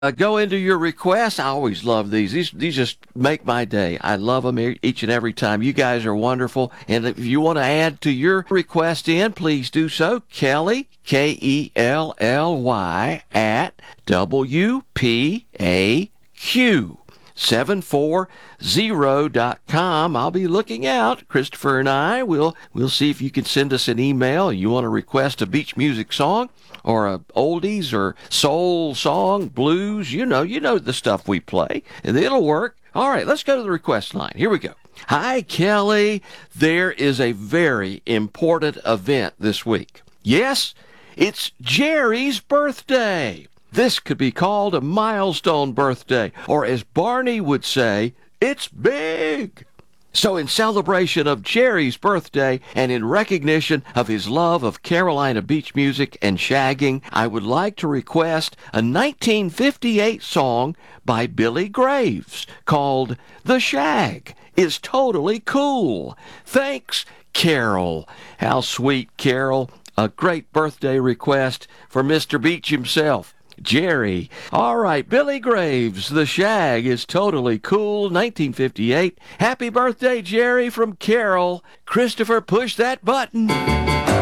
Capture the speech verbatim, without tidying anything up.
Uh, go into your requests. I always love these. These these just make my day. I love them each and every time. You guys are wonderful. And if you want to add to your request in, please do so. Kelly, K E L L Y, at W P A Q seven four zero dot com. I'll be looking out. Christopher and I will we'll see if you can send us an email. You want to request a beach music song or a oldies or soul song, blues, you know, you know the stuff we play. And it'll work. All right, let's go to the request line. Here we go. Hi, Kelly. There is a very important event this week. Yes, it's Jerry's birthday. This could be called a milestone birthday, or as Barney would say, it's big. So in celebration of Jerry's birthday and in recognition of his love of Carolina beach music and shagging, I would like to request a nineteen fifty-eight song by Billy Graves called The Shag is Totally Cool. Thanks, Carol. How sweet, Carol. A great birthday request for Mister Beach himself. Jerry. All right, Billy Graves, The Shag is Totally Cool, nineteen fifty-eight. Happy birthday, Jerry, from Carol. Christopher, push that button.